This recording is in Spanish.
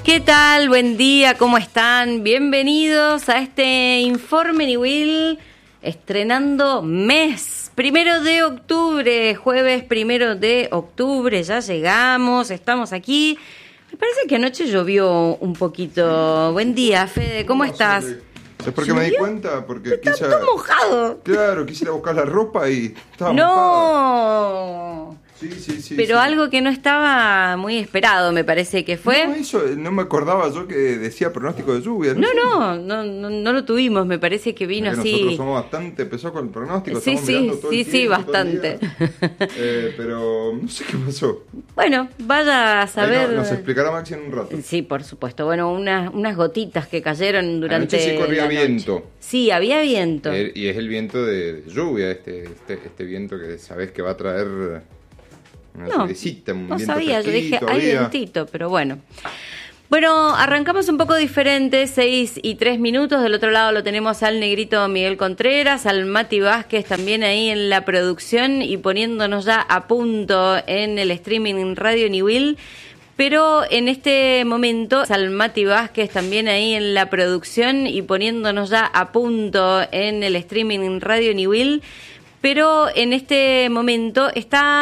¿Qué tal? Buen día, ¿cómo están? Bienvenidos a este Informe Niwil, estrenando mes, 1 de octubre, jueves 1 de octubre, ya llegamos, estamos aquí. Me parece que anoche llovió un poquito. Buen día, Fede, ¿cómo estás? ¿Sabes por qué me di cuenta? Porque Está todo mojado. Claro, quise ir a buscar la ropa y estaba mojada. ¡No! Sí. Pero algo que no estaba muy esperado, me parece que fue. No, eso no me acordaba yo que decía pronóstico de lluvia. No lo tuvimos, me parece que vino así. Nosotros somos bastante pesados con el pronóstico. Sí, bastante. Pero no sé qué pasó. Bueno, vaya a saber. Nos explicará Maxi en un rato. Sí, por supuesto. Bueno, unas gotitas que cayeron durante. Anoche sí corría viento. Sí, había viento. Y es el viento de lluvia, este viento que sabés que va a traer. No sabía, yo dije, hay vientito, pero bueno. Bueno, arrancamos un poco diferente, 6:03. Del otro lado lo tenemos al negrito Miguel Contreras, al Mati Vázquez también ahí en la producción y poniéndonos ya a punto en el streaming en Radio Niwil. Pero en este momento, al Mati Vázquez también ahí en la producción y poniéndonos ya a punto en el streaming en Radio Niwil. Pero en este momento está